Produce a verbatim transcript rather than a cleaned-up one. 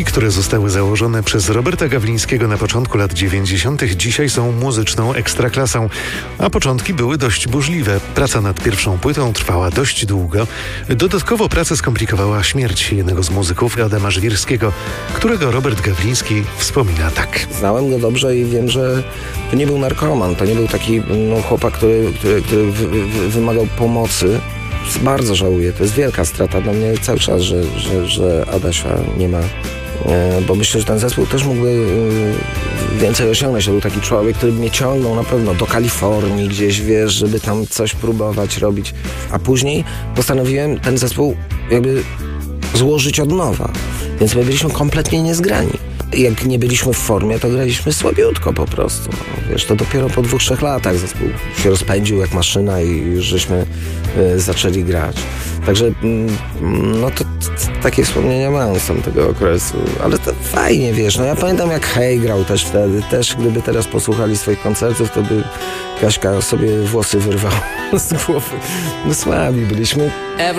Zespołiki, które zostały założone przez Roberta Gawlińskiego na początku lat dziewięćdziesiątych dzisiaj są muzyczną ekstraklasą, a początki były dość burzliwe. Praca nad pierwszą płytą trwała dość długo. Dodatkowo pracę skomplikowała śmierć jednego z muzyków, Adama Żwirskiego, którego Robert Gawliński wspomina tak. Znałem go dobrze i wiem, że to nie był narkoman, to nie był taki no, chłopak, który, który, który wy, wy, wymagał pomocy. Bardzo żałuję, to jest wielka strata dla mnie cały czas, że, że, że Adasia nie ma, e, bo myślę, że ten zespół też mógłby e, więcej osiągnąć. To był taki człowiek, który mnie ciągnął na pewno do Kalifornii gdzieś, wiesz, żeby tam coś próbować robić, a później postanowiłem ten zespół jakby złożyć od nowa, więc my byliśmy kompletnie niezgrani. Jak nie byliśmy w formie, to graliśmy słabiutko po prostu. No, wiesz, to dopiero po dwóch, trzech latach zespół się rozpędził jak maszyna i już żeśmy y, zaczęli grać. Także y, no to, to takie wspomnienia mam z tamtego okresu. Ale to fajnie, wiesz, no ja pamiętam jak Hej grał też wtedy. Też gdyby teraz posłuchali swoich koncertów, to by Kaśka sobie włosy wyrwała z głowy. No słabi byliśmy.